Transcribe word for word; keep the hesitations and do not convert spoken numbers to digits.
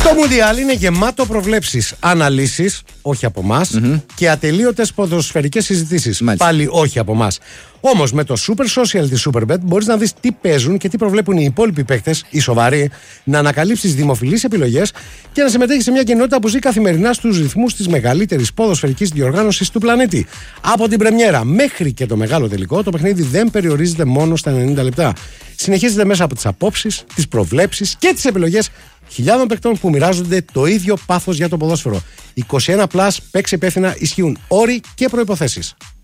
Το Μουντιάλ είναι γεμάτο προβλέψεις, αναλύσεις, όχι από εμάς, mm-hmm. και ατελείωτες ποδοσφαιρικές συζητήσεις. Μάλιστα. Πάλι όχι από εμάς. Όμως με το Super Social της Superbet μπορείς να δεις τι παίζουν και τι προβλέπουν οι υπόλοιποι παίκτες, οι σοβαροί, να ανακαλύψεις δημοφιλείς επιλογές και να συμμετέχεις σε μια κοινότητα που ζει καθημερινά στους ρυθμούς της μεγαλύτερης ποδοσφαιρικής διοργάνωσης του πλανήτη. Από την πρεμιέρα μέχρι και το μεγάλο τελικό, το παιχνίδι δεν περιορίζεται μόνο στα ενενήντα λεπτά. Συνεχίζεται μέσα από τις απόψεις, τις προβλέψεις και τις επιλογές χιλιάδων παικτών που μοιράζονται το ίδιο πάθος για το ποδόσφαιρο. είκοσι ένα συν, παίξε υπεύθυνα, ισχύουν όροι και προϋποθέσεις.